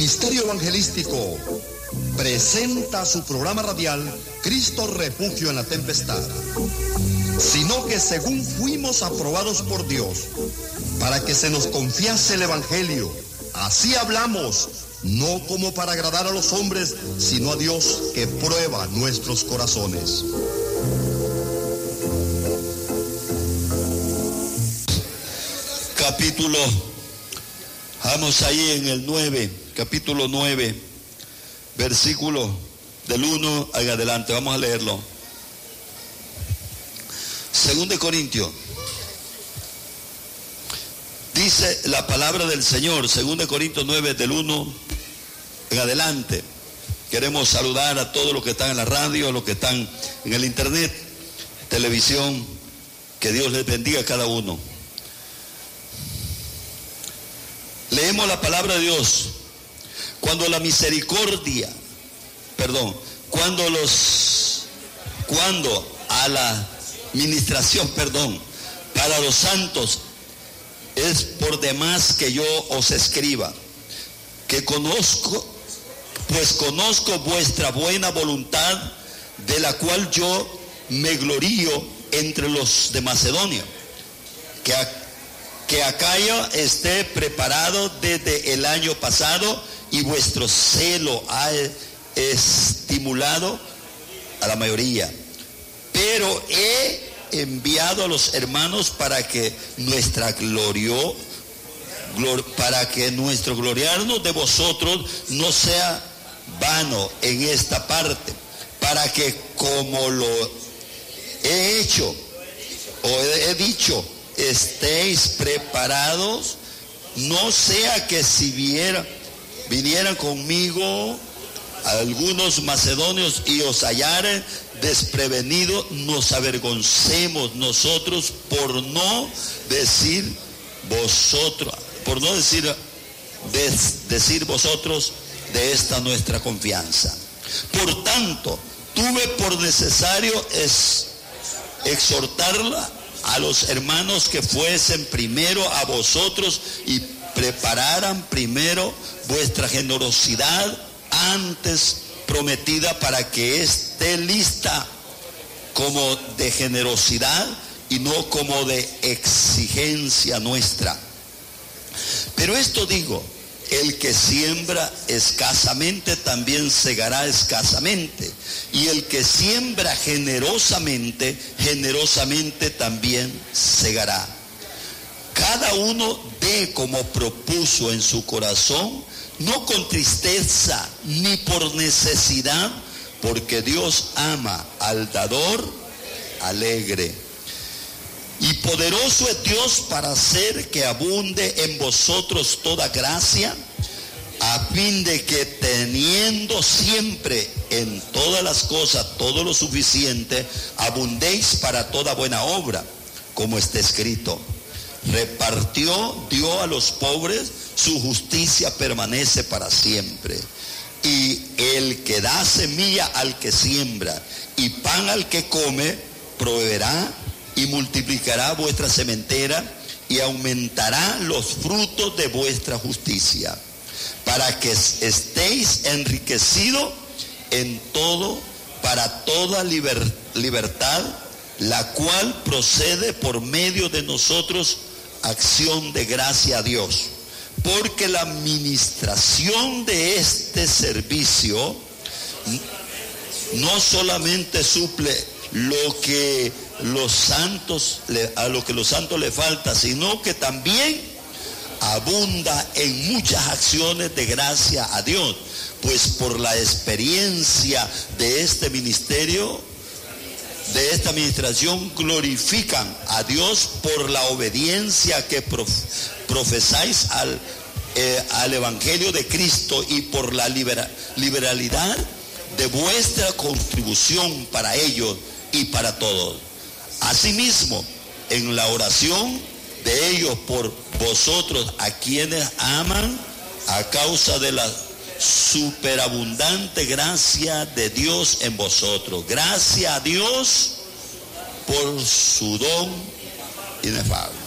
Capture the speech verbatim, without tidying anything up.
Ministerio Evangelístico presenta su programa radial Cristo Refugio en la Tempestad, sino que según fuimos aprobados por Dios para que se nos confiase el Evangelio, así hablamos, no como para agradar a los hombres, sino a Dios que prueba nuestros corazones. Capítulo, vamos ahí en el nueve, capítulo nueve, versículo del uno en adelante, vamos a leerlo. Segundo de Corintios, dice la palabra del Señor, segundo de Corintios nueve, del uno en adelante. Queremos saludar a todos los que están en la radio, a los que están en el internet, televisión, que Dios les bendiga a cada uno. Leemos la palabra de Dios. Cuando la misericordia, perdón, cuando los, cuando a la ministración, perdón, para los santos es por demás que yo os escriba, que conozco, pues conozco vuestra buena voluntad, de la cual yo me glorío entre los de Macedonia, que a que Acaya esté preparado desde el año pasado y vuestro celo ha estimulado a la mayoría. Pero he enviado a los hermanos para que nuestra glorio, glor, para que nuestro gloriarnos de vosotros no sea vano en esta parte, para que como lo he hecho o he, he dicho, estéis preparados, no sea que si viera, vinieran conmigo algunos macedonios y os hallaren desprevenidos, nos avergoncemos nosotros por no decir vosotros, por no decir, des, decir vosotros de esta nuestra confianza. Por tanto, tuve por necesario es, exhortarla a los hermanos que fuesen primero a vosotros y prepararan primero vuestra generosidad antes prometida, para que esté lista como de generosidad y no como de exigencia nuestra. Pero esto digo, el que siembra escasamente también segará escasamente, y el que siembra generosamente, generosamente también segará. Cada uno dé como propuso en su corazón, no con tristeza ni por necesidad, porque Dios ama al dador alegre. Y poderoso es Dios para hacer que abunde en vosotros toda gracia, a fin de que teniendo siempre en todas las cosas todo lo suficiente, abundéis para toda buena obra, como está escrito. Repartió, dio a los pobres, su justicia permanece para siempre. Y el que da semilla al que siembra y pan al que come, proveerá y multiplicará vuestra sementera y aumentará los frutos de vuestra justicia, para que estéis enriquecidos en todo, para toda liber, libertad, la cual procede por medio de nosotros, acción de gracia a Dios. Porque la administración de este servicio no solamente suple lo que los santos, a lo que los santos le falta, sino que también abunda en muchas acciones de gracia a Dios, pues por la experiencia de este ministerio, de esta administración, glorifican a Dios por la obediencia que prof, profesáis al, eh, al Evangelio de Cristo, y por la libera, liberalidad de vuestra contribución para ellos y para todos. Asimismo, en la oración de ellos por vosotros, a quienes aman, a causa de la superabundante gracia de Dios en vosotros. Gracias a Dios por su don inefable.